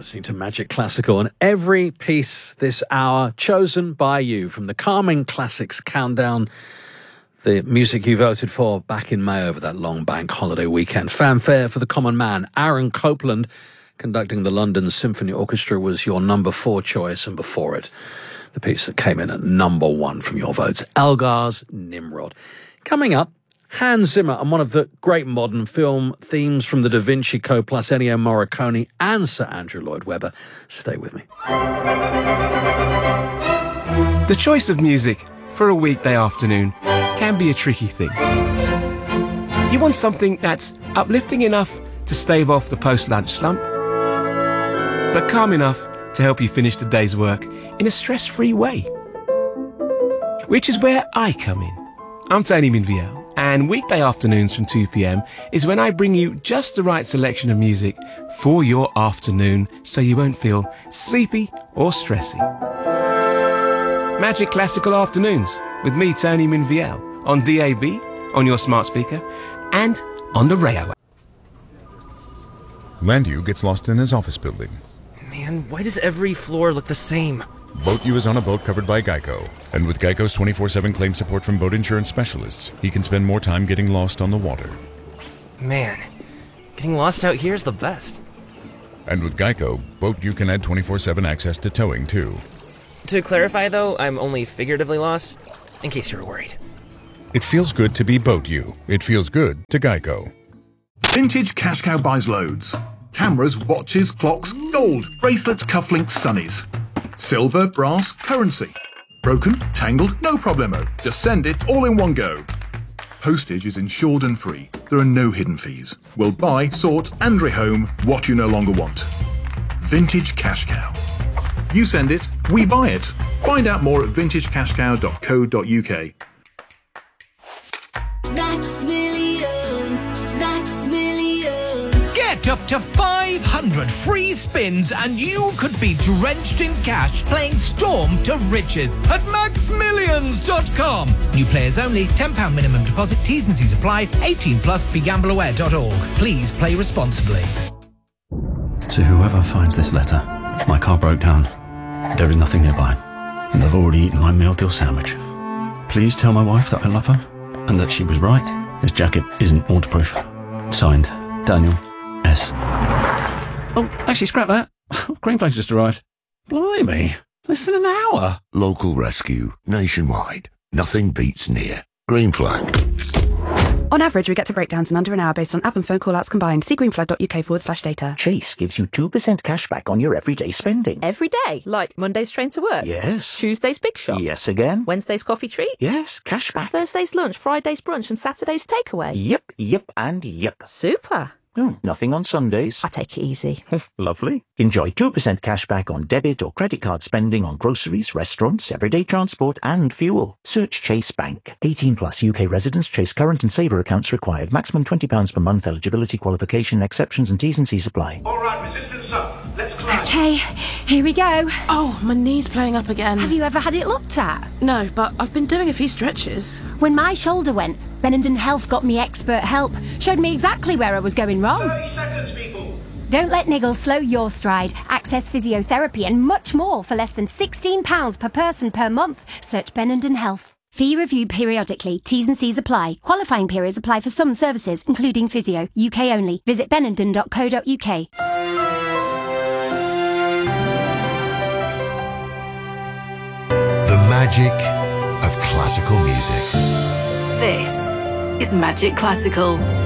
Listening to Magic Classical, and every piece this hour chosen by you from the Calming Classics Countdown, the music you voted for back in May over that long bank holiday weekend. Fanfare for the Common Man. Aaron Copland, conducting the London Symphony Orchestra, was your number 4 choice, and before it, the piece that came in at number 1 from your votes, Elgar's Nimrod. Coming up, Hans Zimmer and one of the great modern film themes from the Da Vinci Code, plus Ennio Morricone and Sir Andrew Lloyd Webber. Stay with me. The choice of music for a weekday afternoon can be a tricky thing. You want something that's uplifting enough to stave off the post-lunch slump, but calm enough to help you finish the day's work in a stress-free way. Which is where I come in. I'm Tony Minviel. And weekday afternoons from 2 p.m. is when I bring you just the right selection of music for your afternoon so you won't feel sleepy or stressy. Magic Classical Afternoons with me, Tony Minviel, on DAB, on your smart speaker, and on the Rayo. Landu gets lost in his office building. Man, why does every floor look the same? Boat U is on a boat covered by Geico. And with Geico's 24/7 claim support from boat insurance specialists, he can spend more time getting lost on the water. Man, getting lost out here is the best. And with Geico, Boat U can add 24/7 access to towing, too. To clarify, though, I'm only figuratively lost, in case you were worried. It feels good to be Boat U. It feels good to Geico. Vintage Cash Cow buys loads. Cameras, watches, clocks, gold, bracelets, cufflinks, sunnies. Silver, brass, currency. Broken, tangled, no problemo. Just send it all in one go. Postage is insured and free. There are no hidden fees. We'll buy, sort and rehome what you no longer want. Vintage Cash Cow. You send it, we buy it. Find out more at vintagecashcow.co.uk. Max Millions, Max Millions. Get up to 500 free spins and you could be drenched in cash playing Storm to Riches at maxmillions.com. New players only, £10 minimum deposit, T's and C's apply, 18 plus, begambleaware.org. Please play responsibly. To whoever finds this letter, my car broke down. There is nothing nearby, and I've already eaten my meal deal sandwich. Please tell my wife that I love her and that she was right. This jacket isn't waterproof. Signed, Daniel S. Oh, actually, scrap that. Green Flags just arrived. Blimey, less than an hour. Local rescue, nationwide. Nothing beats near. Green Flag. On average, we get to breakdowns in under an hour based on app and phone call-outs combined. See greenflag.uk/data. Chase gives you 2% cash back on your everyday spending. Every day? Like Monday's train to work? Yes. Tuesday's big shop? Yes again. Wednesday's coffee treat? Yes, cash back. Thursday's lunch, Friday's brunch and Saturday's takeaway? Yep, and yep. Super. Oh, nothing on Sundays. I take it easy. Lovely. Enjoy 2% cash back on debit or credit card spending on groceries, restaurants, everyday transport and fuel. Search Chase Bank. 18 plus UK residents. Chase current and saver accounts required. Maximum £20 per month. Eligibility, qualification, exceptions and T's and C's apply. All right, resistance up. Let's climb. Okay, here we go. Oh, my knee's playing up again. Have you ever had it looked at? No, but I've been doing a few stretches. When my shoulder went, Benenden Health got me expert help. Showed me exactly where I was going wrong. 30 seconds, people. Don't let niggles slow your stride. Access physiotherapy and much more for less than £16 per person per month. Search Benenden Health. Fee reviewed periodically. T's and C's apply. Qualifying periods apply for some services, including physio. UK only. Visit benenden.co.uk. The magic of classical music. This is Magic Classical.